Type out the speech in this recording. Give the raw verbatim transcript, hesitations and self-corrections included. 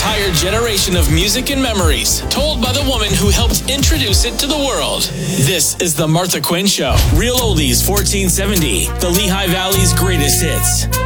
entire generation of music and memories, told by the woman who helped introduce it to the world. This is The Martha Quinn Show. Real Oldies fourteen seventy, the Lehigh Valley's greatest hits.